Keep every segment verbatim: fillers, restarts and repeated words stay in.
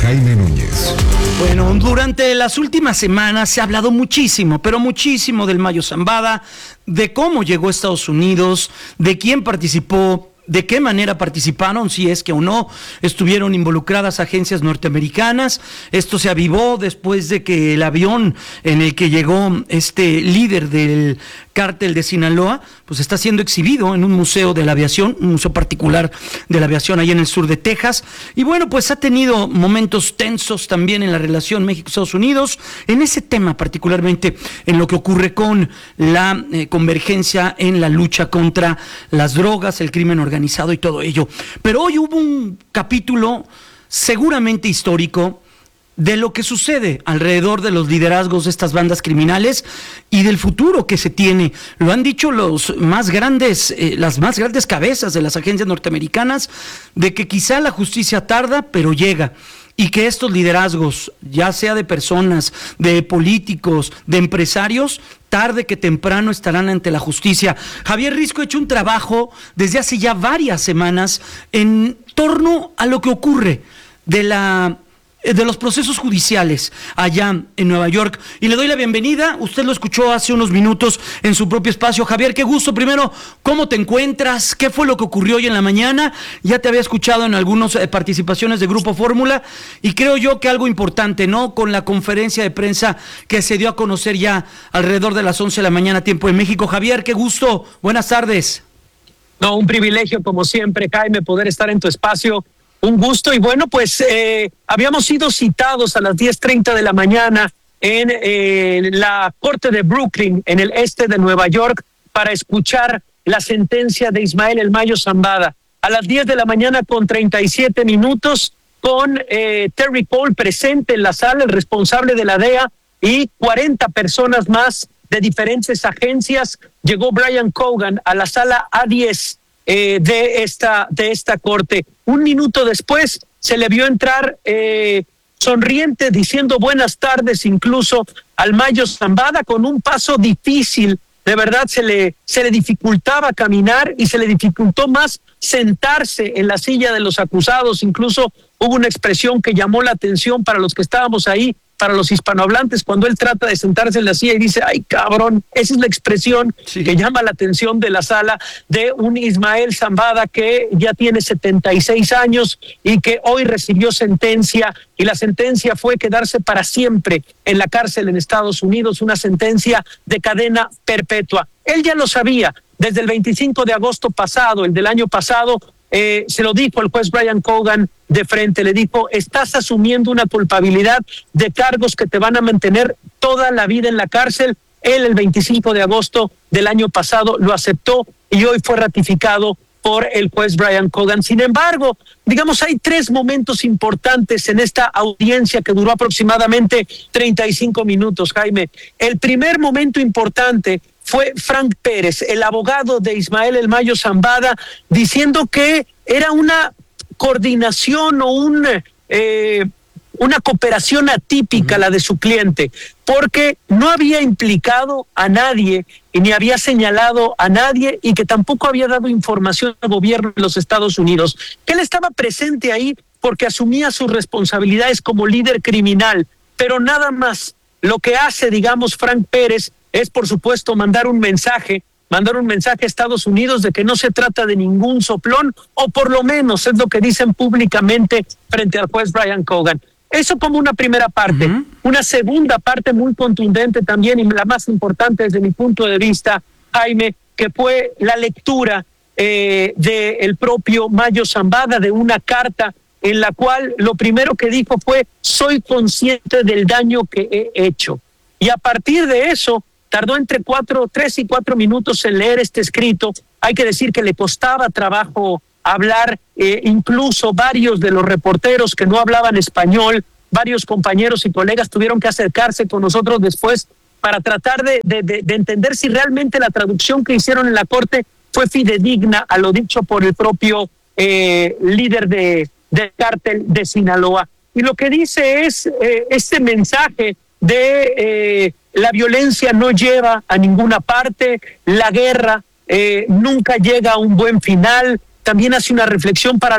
Jaime Núñez. Bueno, durante las últimas semanas se ha hablado muchísimo, pero muchísimo del Mayo Zambada, de cómo llegó a Estados Unidos, de quién participó, de qué manera participaron, si es que o no estuvieron involucradas agencias norteamericanas. Esto se avivó después de que el avión en el que llegó este líder del cártel de Sinaloa, pues está siendo exhibido en un museo de la aviación, un museo particular de la aviación allá en el sur de Texas. Y bueno, pues ha tenido momentos tensos también en la relación México-Estados Unidos, en ese tema particularmente, en lo que ocurre con la eh, convergencia en la lucha contra las drogas, el crimen organizado y todo ello. Pero hoy hubo un capítulo seguramente histórico de lo que sucede alrededor de los liderazgos de estas bandas criminales y del futuro que se tiene. Lo han dicho los más grandes, eh, las más grandes cabezas de las agencias norteamericanas, de que quizá la justicia tarda, pero llega. Y que estos liderazgos, ya sea de personas, de políticos, de empresarios, tarde que temprano estarán ante la justicia. Javier Risco ha hecho un trabajo desde hace ya varias semanas en torno a lo que ocurre de la... de los procesos judiciales allá en Nueva York. Y le doy la bienvenida, usted lo escuchó hace unos minutos en su propio espacio. Javier, qué gusto. Primero, ¿cómo te encuentras? ¿Qué fue lo que ocurrió hoy en la mañana? Ya te había escuchado en algunas eh, participaciones de Grupo Fórmula y creo yo que algo importante, ¿no? Con la conferencia de prensa que se dio a conocer ya alrededor de las once de la mañana, tiempo de México. Javier, qué gusto. Buenas tardes. No, un privilegio como siempre, Jaime, poder estar en tu espacio. Un gusto. Y bueno, pues eh, habíamos sido citados a las diez treinta de la mañana en eh, la Corte de Brooklyn, en el este de Nueva York, para escuchar la sentencia de Ismael El Mayo Zambada. A las diez de la mañana con treinta y siete minutos, con eh, Terry Cole presente en la sala, el responsable de la D E A, y cuarenta personas más de diferentes agencias, llegó Brian Cogan a la sala A diez Eh, de esta de esta corte. Un minuto después se le vio entrar eh, sonriente, diciendo buenas tardes incluso al Mayo Zambada, con un paso difícil. De verdad se le se le dificultaba caminar y se le dificultó más sentarse en la silla de los acusados. Incluso hubo una expresión que llamó la atención para los que estábamos ahí, para los hispanohablantes, cuando él trata de sentarse en la silla y dice, ay cabrón. Esa es la expresión sí. que llama la atención de la sala, de un Ismael Zambada que ya tiene setenta y seis años y que hoy recibió sentencia, y la sentencia fue quedarse para siempre en la cárcel en Estados Unidos, una sentencia de cadena perpetua. Él ya lo sabía desde el veinticinco de agosto pasado, el del año pasado. Eh, se lo dijo el juez Brian Cogan de frente, le dijo, estás asumiendo una culpabilidad de cargos que te van a mantener toda la vida en la cárcel. Él el veinticinco de agosto del año pasado lo aceptó y hoy fue ratificado por el juez Brian Cogan. Sin embargo, digamos, hay tres momentos importantes en esta audiencia que duró aproximadamente treinta y cinco minutos, Jaime. El primer momento importante fue Frank Pérez, el abogado de Ismael El Mayo Zambada, diciendo que era una coordinación o un, eh, una cooperación atípica uh-huh. la de su cliente, porque no había implicado a nadie y ni había señalado a nadie, y que tampoco había dado información al gobierno de los Estados Unidos, que él estaba presente ahí porque asumía sus responsabilidades como líder criminal, pero nada más. Lo que hace, digamos, Frank Pérez es, por supuesto, mandar un mensaje, mandar un mensaje a Estados Unidos de que no se trata de ningún soplón, o por lo menos es lo que dicen públicamente frente al juez Brian Cogan. Eso como una primera parte. Uh-huh. Una segunda parte muy contundente también, y la más importante desde mi punto de vista, Jaime, que fue la lectura eh, del propio Mayo Zambada de una carta en la cual lo primero que dijo fue, soy consciente del daño que he hecho. Y a partir de eso, tardó entre cuatro, tres y cuatro minutos en leer este escrito. Hay que decir que le costaba trabajo hablar, eh, incluso varios de los reporteros que no hablaban español, varios compañeros y colegas tuvieron que acercarse con nosotros después para tratar de, de, de, de entender si realmente la traducción que hicieron en la corte fue fidedigna a lo dicho por el propio eh, líder de, del cártel de Sinaloa. Y lo que dice es eh, este mensaje de eh, la violencia no lleva a ninguna parte, la guerra eh, nunca llega a un buen final. También hace una reflexión para las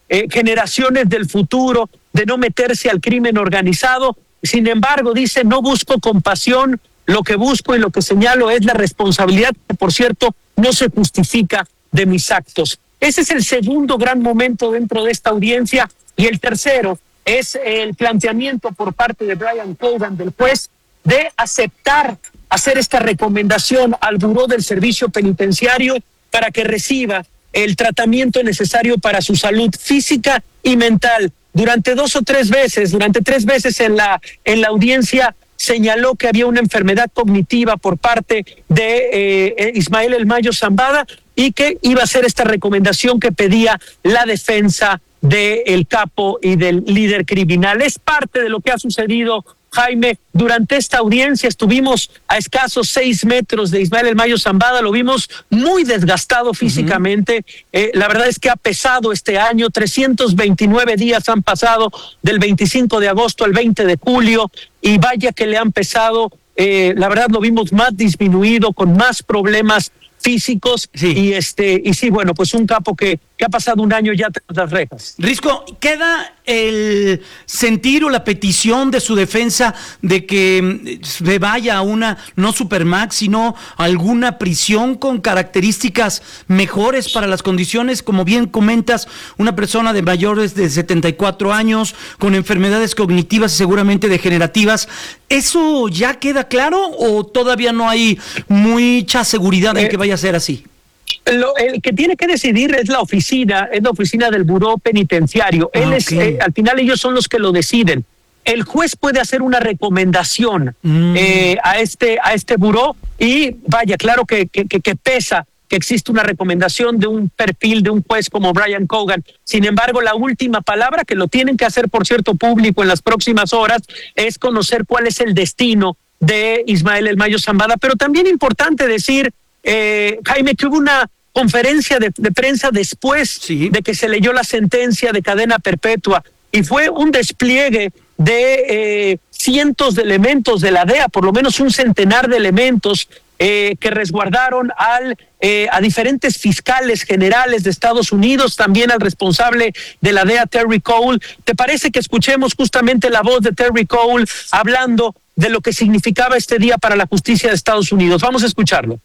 eh, generaciones del futuro, de no meterse al crimen organizado. Sin embargo, dice, no busco compasión, lo que busco y lo que señalo es la responsabilidad, que por cierto no se justifica, de mis actos. Ese es el segundo gran momento dentro de esta audiencia, y el tercero es el planteamiento por parte de Brian Cogan, del juez, de aceptar hacer esta recomendación al Buró del Servicio Penitenciario para que reciba el tratamiento necesario para su salud física y mental. Durante dos o tres veces, durante tres veces en la, en la audiencia, señaló que había una enfermedad cognitiva por parte de eh, Ismael El Mayo Zambada y que iba a hacer esta recomendación que pedía la defensa del capo y del líder criminal. Es parte de lo que ha sucedido, Jaime. Durante esta audiencia estuvimos a escasos seis metros de Ismael El Mayo Zambada, lo vimos muy desgastado físicamente. Uh-huh. Eh, la verdad es que ha pesado este año, trescientos veintinueve días han pasado del veinticinco de agosto al veinte de julio, y vaya que le han pesado. Eh, la verdad lo vimos más disminuido, con más problemas físicos, sí. y este y sí, bueno, pues un capo que, que ha pasado un año ya tras las rejas. Risco, ¿queda el sentir o la petición de su defensa de que se vaya a una, no Supermax, sino alguna prisión con características mejores para las condiciones? Como bien comentas, una persona de mayores de setenta y cuatro años, con enfermedades cognitivas y seguramente degenerativas. ¿Eso ya queda claro o todavía no hay mucha seguridad en eh, que vaya a ser así? Lo, el que tiene que decidir es la oficina, es la oficina del Buró Penitenciario. Él okay. es, eh, al final ellos son los que lo deciden. El juez puede hacer una recomendación mm. eh, a este a este buró, y vaya, claro que, que, que, que pesa que existe una recomendación de un perfil de un juez como Brian Cogan. Sin embargo, la última palabra, que lo tienen que hacer, por cierto, público en las próximas horas, es conocer cuál es el destino de Ismael El Mayo Zambada. Pero también importante decir, eh, Jaime, que hubo una conferencia de, de prensa después sí. de que se leyó la sentencia de cadena perpetua, y fue un despliegue de eh, cientos de elementos de la D E A, por lo menos un centenar de elementos eh, que resguardaron al eh, a diferentes fiscales generales de Estados Unidos, también al responsable de la D E A, Terry Cole. ¿Te parece que escuchemos justamente la voz de Terry Cole hablando de lo que significaba este día para la justicia de Estados Unidos? Vamos a escucharlo.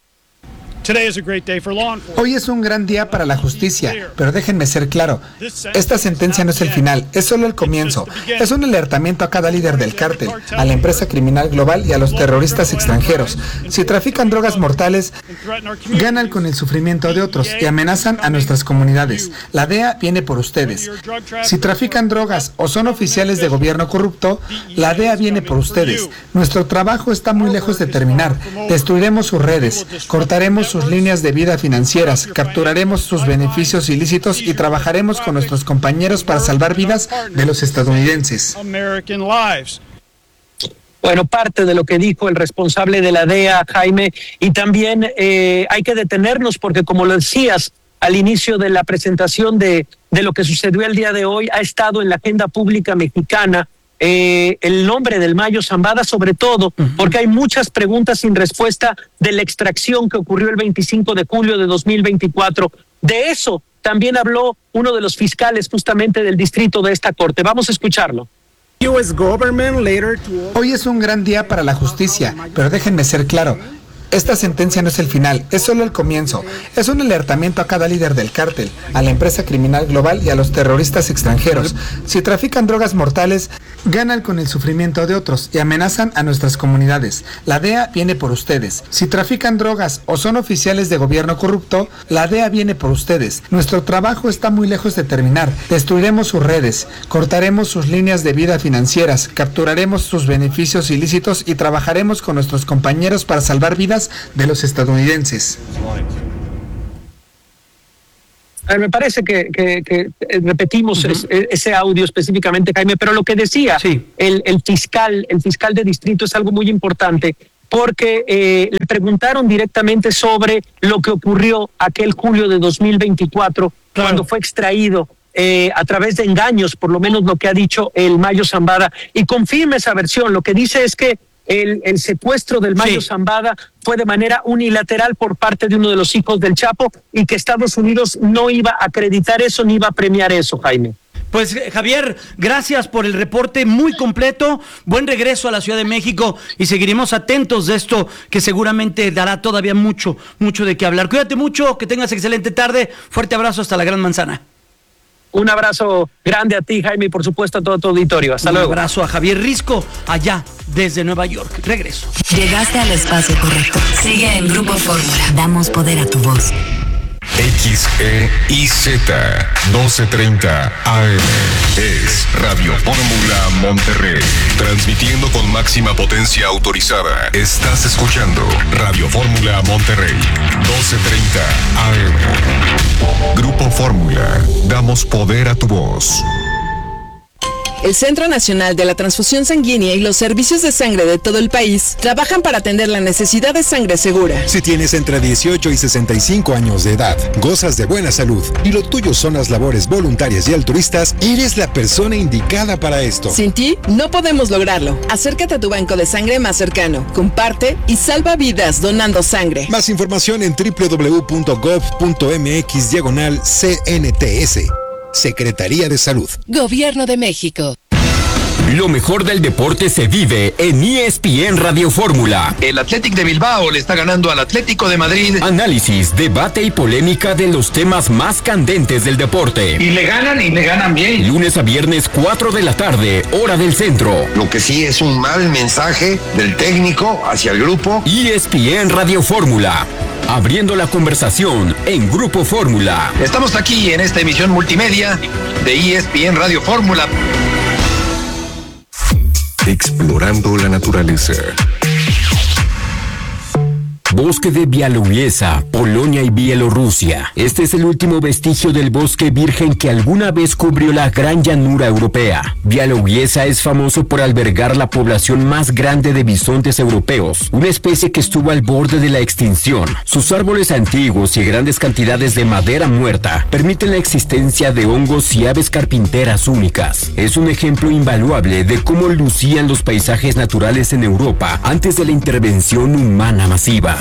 Hoy es un gran día para la justicia, pero déjenme ser claro, esta sentencia no es el final, es solo el comienzo. Es un alertamiento a cada líder del cártel, a la empresa criminal global y a los terroristas extranjeros. Si trafican drogas mortales, ganan con el sufrimiento de otros y amenazan a nuestras comunidades. La D E A viene por ustedes. Si trafican drogas o son oficiales de gobierno corrupto, la D E A viene por ustedes. Nuestro trabajo está muy lejos de terminar. Destruiremos sus redes, cortaremos sus líneas de vida financieras, capturaremos sus beneficios ilícitos y trabajaremos con nuestros compañeros para salvar vidas de los estadounidenses. Bueno, parte de lo que dijo el responsable de la D E A, Jaime, y también eh, hay que detenernos porque, como lo decías al inicio de la presentación de, de lo que sucedió el día de hoy, ha estado en la agenda pública mexicana Eh, el nombre del Mayo Zambada, sobre todo porque hay muchas preguntas sin respuesta de la extracción que ocurrió el veinticinco de julio de dos mil veinticuatro. De eso también habló uno de los fiscales justamente del distrito de esta corte. Vamos a escucharlo. Hoy es un gran día para la justicia, pero déjenme ser claro. Esta sentencia no es el final, es solo el comienzo. Es un alertamiento a cada líder del cártel, a la empresa criminal global y a los terroristas extranjeros. Si trafican drogas mortales, ganan con el sufrimiento de otros y amenazan a nuestras comunidades. La D E A viene por ustedes. Si trafican drogas o son oficiales de gobierno corrupto, la D E A viene por ustedes. Nuestro trabajo está muy lejos de terminar. Destruiremos sus redes, cortaremos sus líneas de vida financieras, capturaremos sus beneficios ilícitos y trabajaremos con nuestros compañeros para salvar vidas de los estadounidenses. Me parece que, que, que repetimos uh-huh. es, ese audio específicamente, Jaime, pero lo que decía sí. el, el fiscal, el fiscal de distrito es algo muy importante, porque eh, le preguntaron directamente sobre lo que ocurrió aquel julio de dos mil veinticuatro, claro. cuando fue extraído eh, a través de engaños, por lo menos lo que ha dicho el Mayo Zambada, y confirma esa versión. Lo que dice es que el, el secuestro del Mayo Sí. Zambada fue de manera unilateral por parte de uno de los hijos del Chapo y que Estados Unidos no iba a acreditar eso ni iba a premiar eso, Jaime. Pues Javier, gracias por el reporte muy completo, buen regreso a la Ciudad de México y seguiremos atentos de esto que seguramente dará todavía mucho, mucho de qué hablar. Cuídate mucho, que tengas excelente tarde, fuerte abrazo hasta la Gran Manzana. Un abrazo grande a ti, Jaime, y por supuesto a todo tu auditorio. Hasta Un luego. abrazo a Javier Risco, allá desde Nueva York. Regreso. Llegaste al espacio correcto. Sigue en Grupo Fórmula. Damos poder a tu voz. X E I Z doce treinta A M es Radio Fórmula Monterrey, transmitiendo con máxima potencia autorizada. Estás escuchando Radio Fórmula Monterrey, doce treinta A M. Grupo Fórmula, damos poder a tu voz. El Centro Nacional de la Transfusión Sanguínea y los servicios de sangre de todo el país trabajan para atender la necesidad de sangre segura. Si tienes entre dieciocho y sesenta y cinco años de edad, gozas de buena salud y lo tuyo son las labores voluntarias y altruistas, eres la persona indicada para esto. Sin ti, no podemos lograrlo. Acércate a tu banco de sangre más cercano, comparte y salva vidas donando sangre. Más información en doble u doble u doble u punto gov punto m x diagonal C N T S. Secretaría de Salud. Gobierno de México. Lo mejor del deporte se vive en E S P N Radio Fórmula. El Athletic de Bilbao le está ganando al Atlético de Madrid. Análisis, debate y polémica de los temas más candentes del deporte. Y le ganan y le ganan bien. Lunes a viernes, cuatro de la tarde, hora del centro. Lo que sí es un mal mensaje del técnico hacia el grupo. E S P N Radio Fórmula. Abriendo la conversación en Grupo Fórmula. Estamos aquí en esta emisión multimedia de E S P N Radio Fórmula. Explorando la naturaleza. Bosque de Białowieża, Polonia y Bielorrusia. Este es el último vestigio del bosque virgen que alguna vez cubrió la gran llanura europea. Białowieża es famoso por albergar la población más grande de bisontes europeos, una especie que estuvo al borde de la extinción. Sus árboles antiguos y grandes cantidades de madera muerta permiten la existencia de hongos y aves carpinteras únicas. Es un ejemplo invaluable de cómo lucían los paisajes naturales en Europa antes de la intervención humana masiva.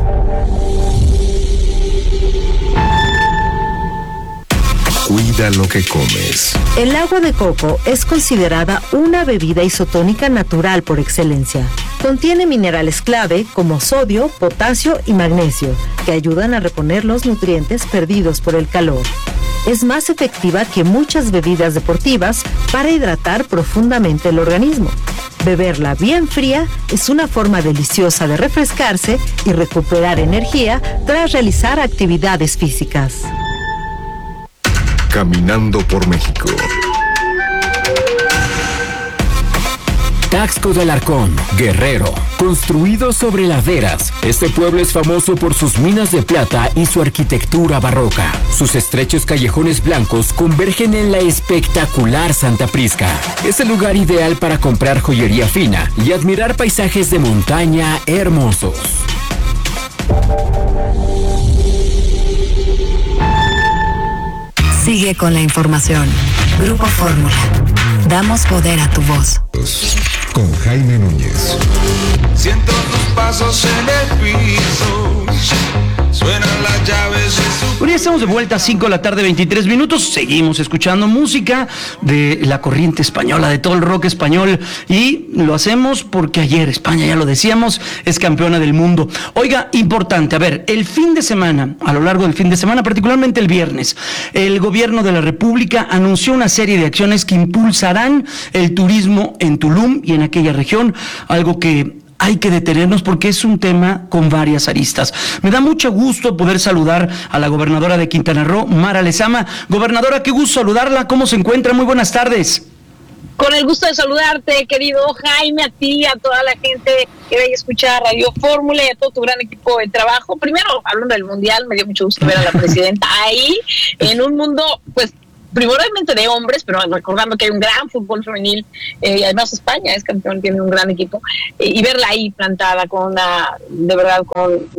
Cuida lo que comes. El agua de coco es considerada una bebida isotónica natural por excelencia. Contiene minerales clave como sodio, potasio y magnesio, que ayudan a reponer los nutrientes perdidos por el calor. Es más efectiva que muchas bebidas deportivas para hidratar profundamente el organismo. Beberla bien fría es una forma deliciosa de refrescarse y recuperar energía tras realizar actividades físicas. Caminando por México. Taxco de Alarcón, Guerrero. Construido sobre laderas, este pueblo es famoso por sus minas de plata y su arquitectura barroca. Sus estrechos callejones blancos convergen en la espectacular Santa Prisca. Es el lugar ideal para comprar joyería fina y admirar paisajes de montaña hermosos. Sigue con la información. Grupo Fórmula. Damos poder a tu voz. Con Jaime Núñez. Siento tus pasos en el piso. Suenan las llaves de su... Bueno, ya estamos de vuelta a cinco de la tarde, veintitrés minutos. Seguimos escuchando música de la corriente española, de todo el rock español. Y lo hacemos porque ayer España, ya lo decíamos, es campeona del mundo. Oiga, importante, a ver, el fin de semana, a lo largo del fin de semana, particularmente el viernes, el gobierno de la República anunció una serie de acciones que impulsarán el turismo en Tulum y en aquella región, algo que hay que detenernos porque es un tema con varias aristas. Me da mucho gusto poder saludar a la gobernadora de Quintana Roo, Mara Lezama. Gobernadora, qué gusto saludarla. ¿Cómo se encuentra? Muy buenas tardes. Con el gusto de saludarte, querido Jaime, a ti, a toda la gente que vaya a escuchar Radio Fórmula y a todo tu gran equipo de trabajo. Primero, hablando del Mundial, me dio mucho gusto ver a la presidenta ahí, en un mundo, pues, primordialmente de hombres, pero recordando que hay un gran fútbol femenil, eh, y además España es campeón, tiene un gran equipo, eh, y verla ahí plantada con una, de verdad, con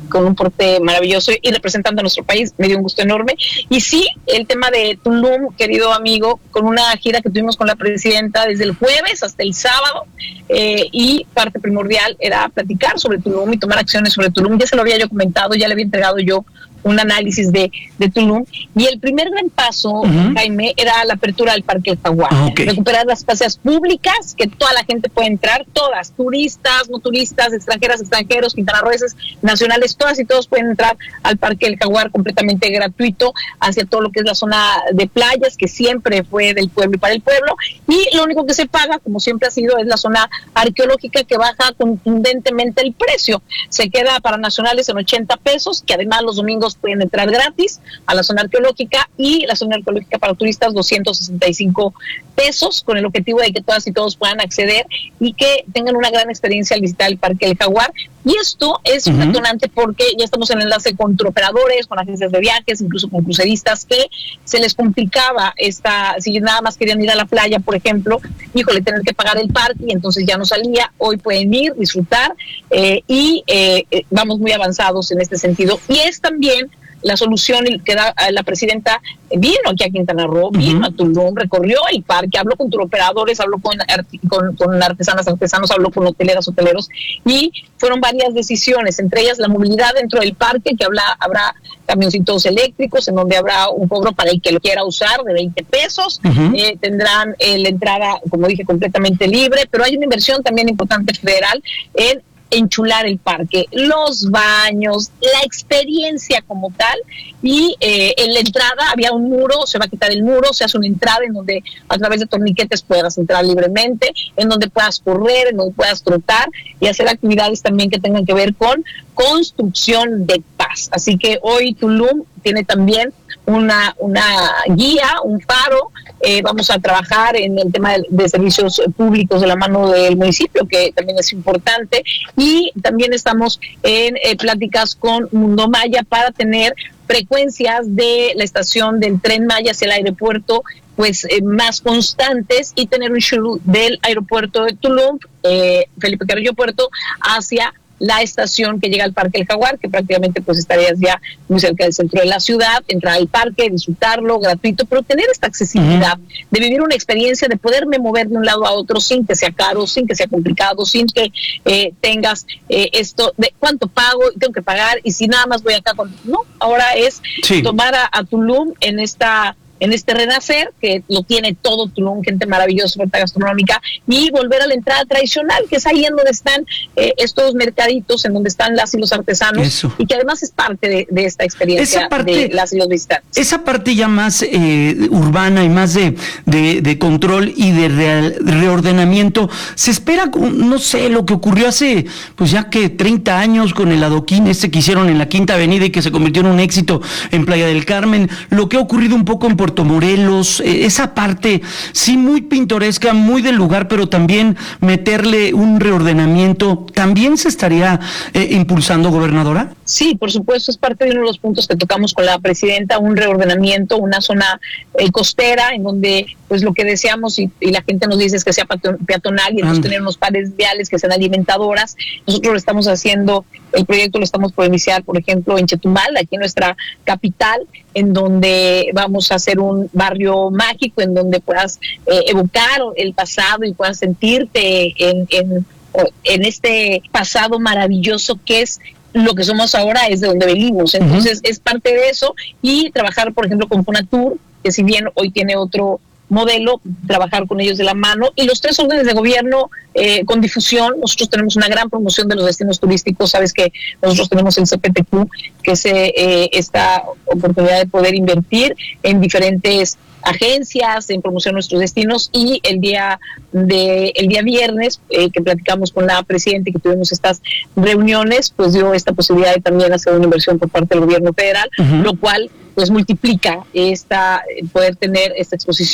con un porte maravilloso y representando a nuestro país, me dio un gusto enorme. Y sí, el tema de Tulum, querido amigo, con una gira que tuvimos con la presidenta desde el jueves hasta el sábado, eh, y parte primordial era platicar sobre Tulum y tomar acciones sobre Tulum. Ya se lo había yo comentado, ya le había entregado yo un análisis de, de Tulum, y el primer gran paso, uh-huh. Jaime, era la apertura del Parque El Jaguar. Ah, okay. Recuperar las plazas públicas, que toda la gente puede entrar, todas, turistas, no turistas, extranjeras, extranjeros, quintanarroenses, nacionales, todas y todos pueden entrar al Parque El Jaguar completamente gratuito, hacia todo lo que es la zona de playas, que siempre fue del pueblo y para el pueblo, y lo único que se paga, como siempre ha sido, es la zona arqueológica, que baja contundentemente el precio. Se queda para nacionales en ochenta pesos, que además los domingos pueden entrar gratis a la zona arqueológica, y la zona arqueológica para turistas doscientos sesenta y cinco pesos, con el objetivo de que todas y todos puedan acceder y que tengan una gran experiencia al visitar el Parque del Jaguar. Y esto es uh-huh. un detonante porque ya estamos en enlace con turoperadores, con agencias de viajes, incluso con cruceristas, que se les complicaba esta, si nada más querían ir a la playa, por ejemplo, híjole, tener que pagar el parque, y entonces ya no salía. Hoy pueden ir, disfrutar, eh, y eh, eh, vamos muy avanzados en este sentido. Y es también la solución que da la presidenta. Vino aquí a Quintana Roo, vino uh-huh. a Tulum, recorrió el parque, habló con turoperadores, habló con, con, con artesanas, artesanos, habló con hoteleras, hoteleros, y fueron varias decisiones, entre ellas la movilidad dentro del parque, que habla, habrá camioncitos eléctricos, en donde habrá un cobro para el que lo quiera usar de veinte pesos, uh-huh. eh, tendrán eh, la entrada, como dije, completamente libre, pero hay una inversión también importante federal en enchular el parque, los baños, la experiencia como tal, y eh, en la entrada había un muro, se va a quitar el muro, se hace una entrada en donde a través de torniquetes puedas entrar libremente, en donde puedas correr, en donde puedas trotar y hacer actividades también que tengan que ver con construcción de paz. Así que hoy Tulum tiene también una, una guía, un faro. Eh, vamos a trabajar en el tema de, de servicios públicos de la mano del municipio, que también es importante, y también estamos en eh, pláticas con Mundo Maya para tener frecuencias de la estación del Tren Maya hacia el aeropuerto pues eh, más constantes, y tener un show del aeropuerto de Tulum, eh, Felipe Carrillo Puerto, hacia la estación que llega al Parque El Jaguar, que prácticamente pues estarías ya muy cerca del centro de la ciudad, entrar al parque, disfrutarlo, gratuito, pero tener esta accesibilidad uh-huh. de vivir una experiencia, de poderme mover de un lado a otro sin que sea caro, sin que sea complicado, sin que eh, tengas eh, esto de cuánto pago y tengo que pagar, y si nada más voy acá con... No, ahora es sí. tomar a, a Tulum en esta... en este renacer, que lo tiene todo Tulum, gente maravillosa, oferta gastronómica, y volver a la entrada tradicional, que es ahí en donde están eh, estos mercaditos, en donde están las y los artesanos, Eso. y que además es parte de, de esta experiencia parte, de las y los visitantes. Esa parte ya más eh, urbana y más de, de, de control y de real, reordenamiento, se espera, no sé, lo que ocurrió hace, pues ya que treinta años con el adoquín este que hicieron en la Quinta Avenida y que se convirtió en un éxito en Playa del Carmen, lo que ha ocurrido un poco en Puerto Morelos, eh, esa parte sí muy pintoresca, muy del lugar, pero también meterle un reordenamiento, ¿también se estaría eh, impulsando, gobernadora? Sí, por supuesto, es parte de uno de los puntos que tocamos con la presidenta, un reordenamiento, una zona eh, costera, en donde pues lo que deseamos y, y la gente nos dice es que sea peatonal, y entonces tener unos pares viales que sean alimentadoras. Nosotros lo estamos haciendo, el proyecto lo estamos por iniciar, por ejemplo, en Chetumal, aquí en nuestra capital, en donde vamos a hacer un barrio mágico, en donde puedas eh, evocar el pasado y puedas sentirte en, en, en este pasado maravilloso que es lo que somos ahora, es de donde venimos. Entonces uh-huh. es parte de eso, y trabajar, por ejemplo, con Fonatur, que si bien hoy tiene otro modelo, trabajar con ellos de la mano, y los tres órdenes de gobierno eh, con difusión. Nosotros tenemos una gran promoción de los destinos turísticos, sabes que nosotros tenemos el C P T Q, que es eh, esta oportunidad de poder invertir en diferentes agencias en promoción de nuestros destinos, y el día de el día viernes eh, que platicamos con la presidenta y que tuvimos estas reuniones, pues dio esta posibilidad de también hacer una inversión por parte del gobierno federal, uh-huh. lo cual pues multiplica esta poder tener esta exposición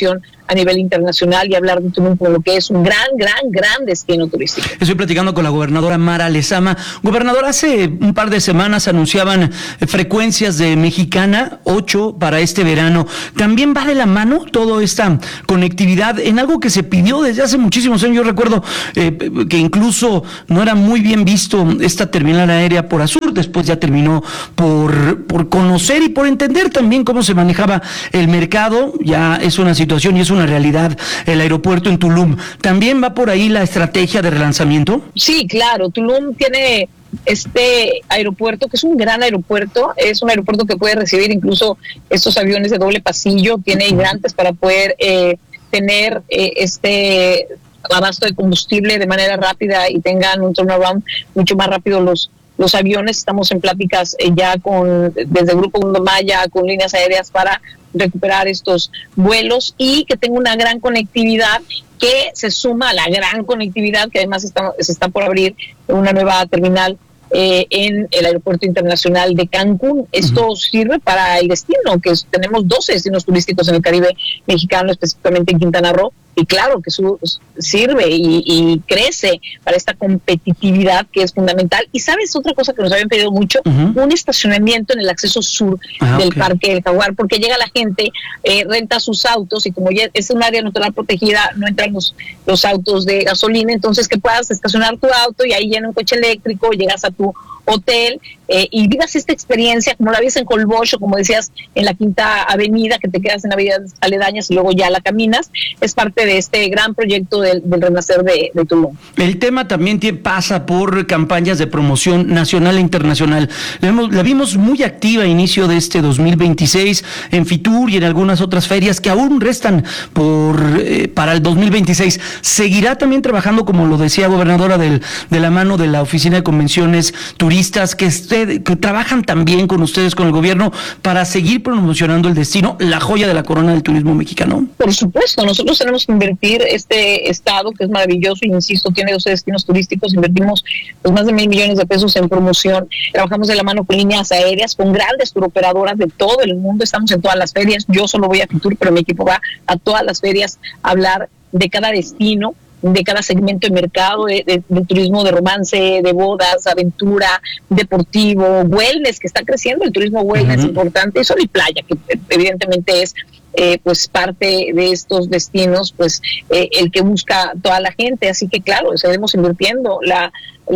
a nivel internacional y hablar de Tulum como lo que es un gran, gran, gran destino turístico. Estoy platicando con la gobernadora Mara Lezama. Gobernador, hace un par de semanas anunciaban frecuencias de Mexicana, ocho para este verano. ¿También va de la mano toda esta conectividad en algo que se pidió desde hace muchísimos años? Yo recuerdo eh, que incluso no era muy bien visto esta terminal aérea por Azur, después ya terminó por, por conocer y por entender también cómo se manejaba el mercado. Ya es una situación y es una realidad el aeropuerto en Tulum. ¿También va por ahí la estrategia de relanzamiento? Sí, claro. Tulum tiene este aeropuerto, que es un gran aeropuerto, es un aeropuerto que puede recibir incluso estos aviones de doble pasillo, tiene hidrantes para poder eh, tener eh, este abasto de combustible de manera rápida y tengan un turnaround mucho más rápido los los aviones. Estamos en pláticas eh, ya con desde el Grupo Mundo Maya con líneas aéreas para recuperar estos vuelos y que tenga una gran conectividad que se suma a la gran conectividad que además está, se está por abrir una nueva terminal eh, en el Aeropuerto Internacional de Cancún. Esto uh-huh. sirve para el destino, que es, tenemos doce destinos turísticos en el Caribe mexicano, específicamente en Quintana Roo, y claro que su, sirve y, y crece para esta competitividad que es fundamental. Y sabes otra cosa que nos habían pedido mucho, uh-huh. un estacionamiento en el acceso sur ah, del okay. Parque del Jaguar, porque llega la gente, eh, renta sus autos y como ya es un área natural protegida, no entran los, los autos de gasolina, entonces que puedas estacionar tu auto y ahí llena un coche eléctrico, llegas a tu hotel eh, y vivas esta experiencia como la ves en Colbosch o como decías en la Quinta Avenida, que te quedas en avenidas aledañas y luego ya la caminas. Es parte de este gran proyecto del, del renacer de, de Tulum. El tema también tiene, pasa por campañas de promoción nacional e internacional. La, hemos, la vimos muy activa a inicio de este dos mil veintiséis en Fitur y en algunas otras ferias que aún restan por eh, para el dos mil veintiséis. ¿Seguirá también trabajando, como lo decía gobernadora, del, de la mano de la Oficina de Convenciones Turistas, que, usted, que trabajan también con ustedes, con el gobierno, para seguir promocionando el destino, la joya de la corona del turismo mexicano? Por supuesto, nosotros tenemos que invertir este estado, que es maravilloso, y insisto, tiene doce destinos turísticos, invertimos pues, más de mil millones de pesos en promoción, trabajamos de la mano con líneas aéreas, con grandes turoperadoras de todo el mundo, estamos en todas las ferias, yo solo voy a Fitur, pero mi equipo va a todas las ferias a hablar de cada destino, de cada segmento de mercado, de, de, de turismo de romance, de bodas, aventura, deportivo, wellness, que está creciendo, el turismo wellness uh-huh. importante, sol y playa, que evidentemente es eh, pues parte de estos destinos, pues eh, el que busca toda la gente, así que claro, seguiremos invirtiendo. La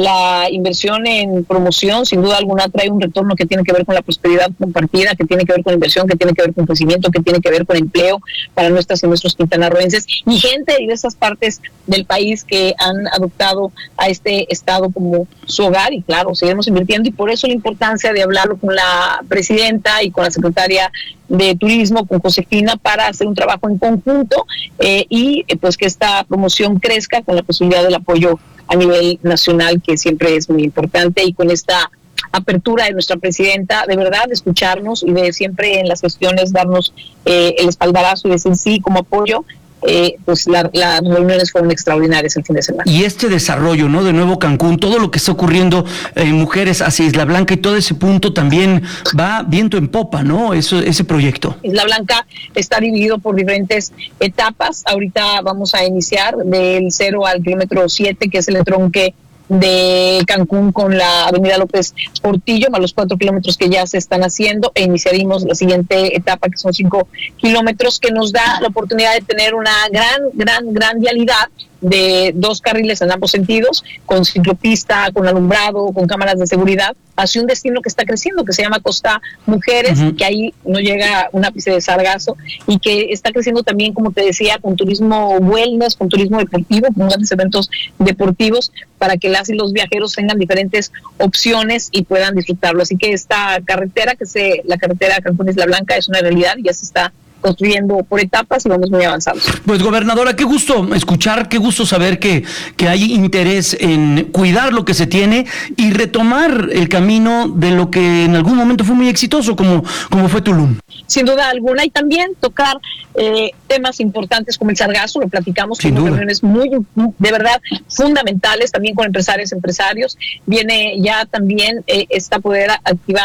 La inversión en promoción, sin duda alguna, trae un retorno que tiene que ver con la prosperidad compartida, que tiene que ver con inversión, que tiene que ver con crecimiento, que tiene que ver con empleo para nuestras y nuestros quintanarroenses y gente de diversas partes del país que han adoptado a este estado como su hogar. Y claro, seguiremos invirtiendo y por eso la importancia de hablarlo con la presidenta y con la secretaria de Turismo, con Josefina, para hacer un trabajo en conjunto eh, y eh, pues que esta promoción crezca con la posibilidad del apoyo a nivel nacional, que siempre es muy importante, y con esta apertura de nuestra presidenta, de verdad, de escucharnos y de siempre en las gestiones darnos eh, el espaldarazo y decir sí como apoyo. Eh, pues la, las reuniones fueron extraordinarias el fin de semana. Y este desarrollo, ¿no? De nuevo Cancún, todo lo que está ocurriendo en eh, mujeres hacia Isla Blanca y todo ese punto también va viento en popa, ¿no? Eso, ese proyecto. Isla Blanca está dividido por diferentes etapas. Ahorita vamos a iniciar del cero al kilómetro siete, que es el entronque de Cancún con la avenida López Portillo, más los cuatro kilómetros que ya se están haciendo, e iniciaremos la siguiente etapa, que son cinco kilómetros, que nos da la oportunidad de tener una gran, gran, gran vialidad de dos carriles en ambos sentidos, con ciclopista, con alumbrado, con cámaras de seguridad, hacia un destino que está creciendo, que se llama Costa Mujeres, uh-huh. que ahí no llega un ápice de sargazo, y que está creciendo también, como te decía, con turismo wellness, con turismo deportivo, con grandes eventos deportivos, para que las y los viajeros tengan diferentes opciones y puedan disfrutarlo. Así que esta carretera, que es la carretera Cancún-Isla Blanca, es una realidad y ya se está construyendo por etapas y vamos muy avanzados. Pues gobernadora, qué gusto escuchar, qué gusto saber que, que hay interés en cuidar lo que se tiene y retomar el camino de lo que en algún momento fue muy exitoso, como, como fue Tulum. Sin duda alguna, y también tocar eh, temas importantes como el sargazo, lo platicamos, con reuniones muy, de verdad, fundamentales, también con empresarios, empresarios. Viene ya también eh, está poder activar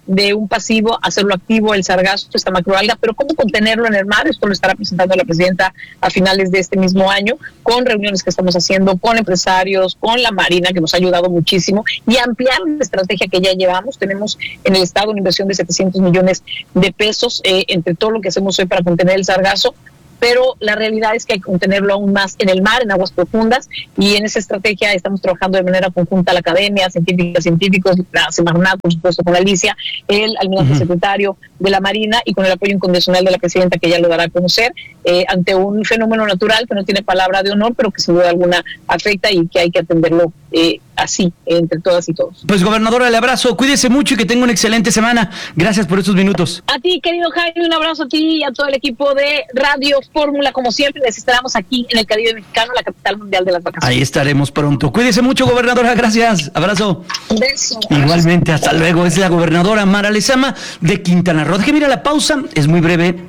de un pasivo, hacerlo activo, el sargazo, esta macroalga, pero cómo contenerlo en el mar, esto lo estará presentando la presidenta a finales de este mismo año, con reuniones que estamos haciendo con empresarios, con la Marina, que nos ha ayudado muchísimo, y ampliar la estrategia que ya llevamos. Tenemos en el Estado una inversión de setecientos millones de pesos eh, entre todo lo que hacemos hoy para contener el sargazo, pero la realidad es que hay que contenerlo aún más en el mar, en aguas profundas, y en esa estrategia estamos trabajando de manera conjunta la academia, científicas, científicos, la Semarnat, por supuesto, con Alicia, el almirante uh-huh. secretario de la Marina, y con el apoyo incondicional de la presidenta, que ya lo dará a conocer, eh, ante un fenómeno natural que no tiene palabra de honor, pero que sin duda alguna afecta y que hay que atenderlo eh, así, entre todas y todos. Pues, gobernadora, el abrazo, cuídese mucho y que tenga una excelente semana. Gracias por estos minutos. A ti, querido Jaime, un abrazo a ti y a todo el equipo de Radio Fórmula. Como siempre, les esperamos aquí en el Caribe Mexicano, la capital mundial de las vacaciones. Ahí estaremos pronto. Cuídese mucho, gobernadora, gracias. Abrazo. Un beso. Igualmente, hasta luego. Es la gobernadora Mara Lezama de Quintana Roo. Déjeme ir a la pausa, es muy breve.